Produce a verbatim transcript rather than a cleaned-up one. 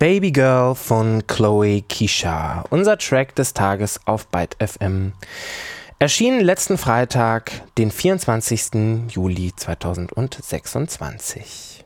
Baby Girl von Chloe Keisha, unser Track des Tages auf Byte F M. Erschien letzten Freitag, den vierundzwanzigsten Juli zweitausendsechsundzwanzig.